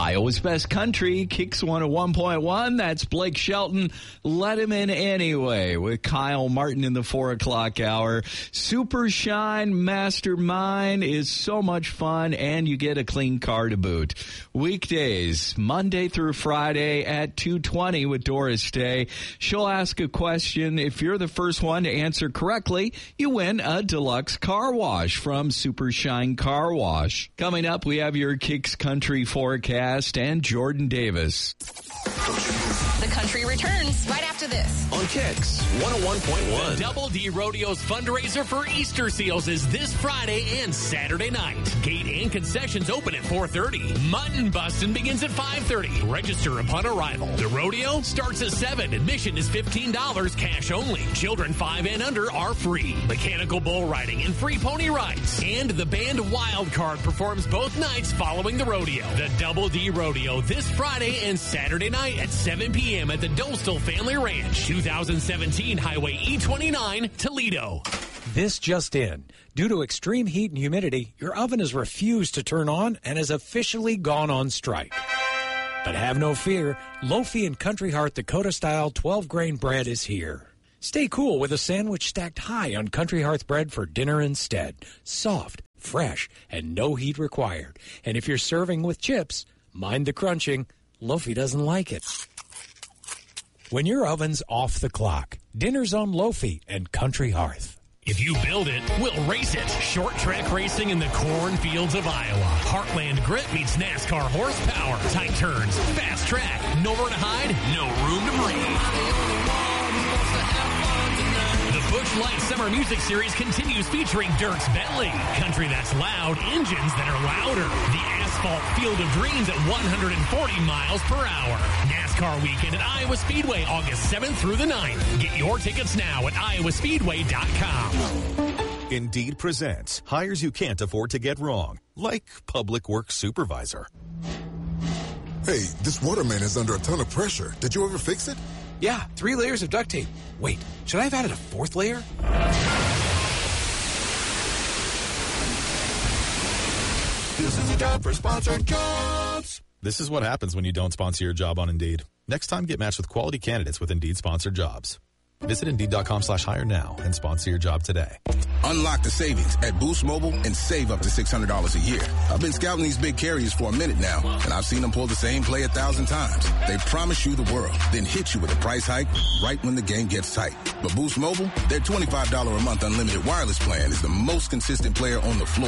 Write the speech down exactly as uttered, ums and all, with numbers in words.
Iowa's Best Country, Kicks one oh one point one. That's Blake Shelton. Let him in anyway with Kyle Martin in the four o'clock hour. Super Shine Mastermind is so much fun, and you get a clean car to boot. Weekdays, Monday through Friday at two twenty with Doris Day. She'll ask a question. If you're the first one to answer correctly, you win a deluxe car wash from Super Shine Car Wash. Coming up, we have your Kicks Country forecast and Jordan Davis. The country returns right after this. On Kicks one oh one point one. The Double D Rodeo's fundraiser for Easter seals is this Friday and Saturday night. Gate and concessions open at four thirty. Mutton busting begins at five thirty. Register upon arrival. The rodeo starts at seven. Admission is fifteen dollars, cash only. Children five and under are free. Mechanical bull riding and free pony rides. And the band Wild Card performs both nights following the rodeo. The Double D Rodeo this Friday and Saturday night at seven p.m. at the Dostal Family Ranch, two thousand seventeen Highway E twenty-nine, Toledo. This just in. Due to extreme heat and humidity, your oven has refused to turn on and has officially gone on strike. But have no fear, Lofi and Country Hearth Dakota-style twelve-grain bread is here. Stay cool with a sandwich stacked high on Country Hearth bread for dinner instead. Soft, fresh, and no heat required. And if you're serving with chips, mind the crunching. Lofi doesn't like it. When your oven's off the clock, dinner's on Lofi and Country Hearth. If you build it, we'll race it. Short track racing in the cornfields of Iowa. Heartland Grit meets NASCAR horsepower. Tight turns, fast track, nowhere to hide, no room to breathe. The Busch Light Summer Music Series continues featuring Dierks Bentley. Country that's loud, engines that are louder. The asphalt field of dreams at one hundred forty miles per hour. NASCAR weekend at Iowa Speedway, August seventh through the ninth. Get your tickets now at iowa speedway dot com. Indeed presents hires you can't afford to get wrong, like public works supervisor. Hey, this waterman is under a ton of pressure. Did you ever fix it? Yeah, three layers of duct tape. Wait, should I have added a fourth layer? This is a job for sponsored jobs. This is what happens when you don't sponsor your job on Indeed. Next time, get matched with quality candidates with Indeed sponsored jobs. Visit Indeed.com slash hire now and sponsor your job today. Unlock the savings at Boost Mobile and save up to six hundred dollars a year. I've been scouting these big carriers for a minute now, and I've seen them pull the same play a thousand times. They promise you the world, then hit you with a price hike right when the game gets tight. But Boost Mobile, their twenty-five dollars a month unlimited wireless plan is the most consistent player on the floor.